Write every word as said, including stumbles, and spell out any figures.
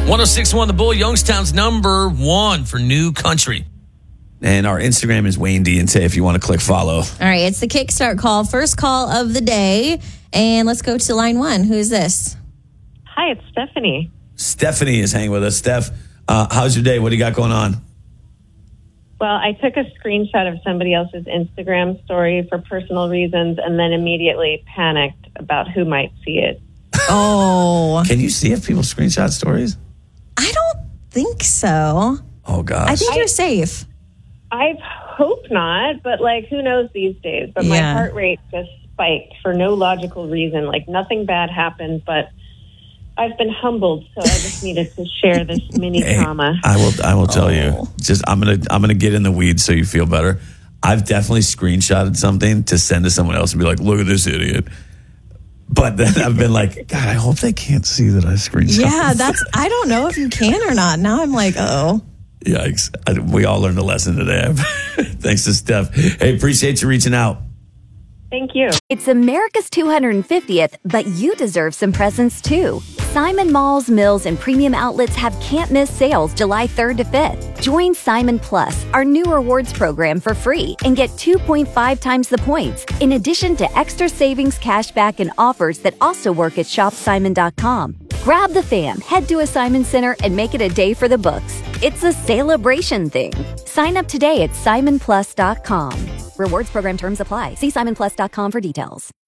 one oh six point one The Bull, Youngstown's number one for new country. And our Instagram is Wayne D and Tay if you want to click follow. All right, it's the Kickstart call. First call of the day. And let's go to line one. Who's this? Hi, it's Stephanie. Stephanie is hanging with us. Steph, uh, how's your day? What do you got going on? Well, I took a screenshot of somebody else's Instagram story for personal reasons and then immediately panicked about who might see it. Oh. Can you see if people screenshot stories? I don't think so. Oh, gosh. I think I- you're safe. I hope not, but like, who knows these days? But my Yeah. heart rate just spiked for no logical reason. Like, nothing bad happened, but I've been humbled, so I just needed to share this mini Hey, trauma. I will I will tell Oh. you. Just I'm gonna I'm gonna get in the weeds so you feel better. I've definitely screenshotted something to send to someone else and be like, look at this idiot. But then I've been like, God, I hope they can't see that I screenshot. Yeah, this. that's, I don't know if you can or not. Now I'm like, oh. Yikes. I, we all learned a lesson today. Thanks to Steph. Hey, appreciate you reaching out. Thank you. It's America's two hundred fiftieth, but you deserve some presents too. Simon Malls, Mills, and Premium Outlets have can't-miss sales July third to fifth. Join Simon Plus, our new rewards program, for free and get two point five times the points, in addition to extra savings, cashback, and offers that also work at shop simon dot com. Grab the fam, head to a Simon Center, and make it a day for the books. It's a celebration thing. Sign up today at simon plus dot com. Rewards program terms apply. See simon plus dot com for details.